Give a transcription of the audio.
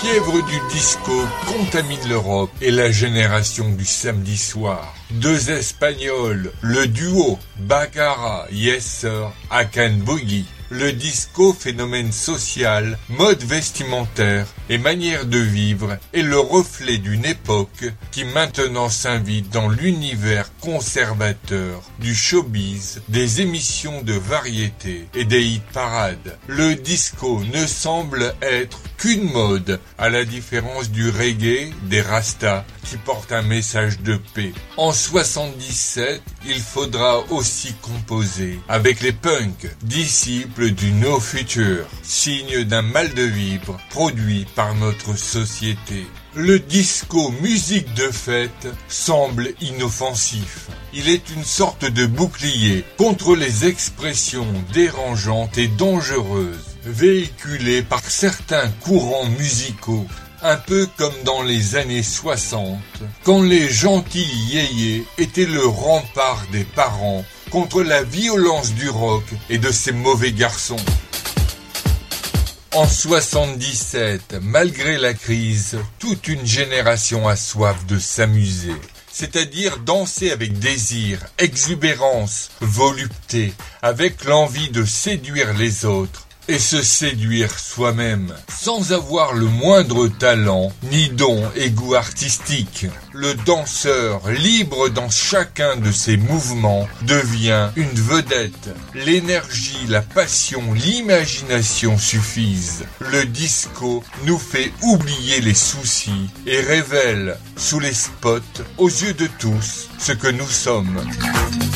Fièvre du disco contamine l'Europe et la génération du samedi soir. Deux Espagnols, le duo Baccara, Yes Sir, Akan Boogie. Le disco, phénomène social, mode vestimentaire et manière de vivre, est le reflet d'une époque qui maintenant s'invite dans l'univers conservateur du showbiz, des émissions de variété et des hit parades. Le disco ne semble être qu'une mode, à la différence du reggae, des rastas, qui portent un message de paix. En 77, il faudra aussi composer avec les punks, disciples du No Future, signe d'un mal de vivre produit par notre société. Le disco, musique de fête, semble inoffensif. Il est une sorte de bouclier contre les expressions dérangeantes et dangereuses véhiculées par certains courants musicaux. Un peu comme dans les années 60, quand les gentils yéyés étaient le rempart des parents contre la violence du rock et de ces mauvais garçons. En 77, malgré la crise, toute une génération a soif de s'amuser. C'est-à-dire danser avec désir, exubérance, volupté, avec l'envie de séduire les autres et se séduire soi-même, sans avoir le moindre talent, ni don et goût artistique. Le danseur, libre dans chacun de ses mouvements, devient une vedette. L'énergie, la passion, l'imagination suffisent. Le disco nous fait oublier les soucis et révèle, sous les spots, aux yeux de tous, ce que nous sommes.